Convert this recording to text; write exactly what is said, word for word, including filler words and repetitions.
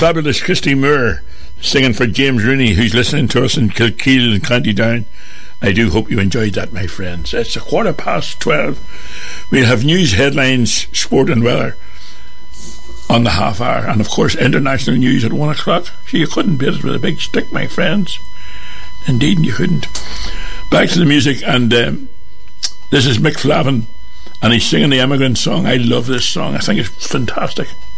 fabulous Christy Moore singing for James Rooney, who's listening to us in Kilkeel and County Down. I do hope you enjoyed that, my friends. It's a quarter past twelve. We'll have news, headlines, sport and weather on the half hour, and of course international news at one o'clock. So you couldn't beat it with a big stick, my friends. Indeed you couldn't. Back to the music, and um, this is Mick Flavin, and he's singing the Emigrant song. I love this song. I think it's fantastic.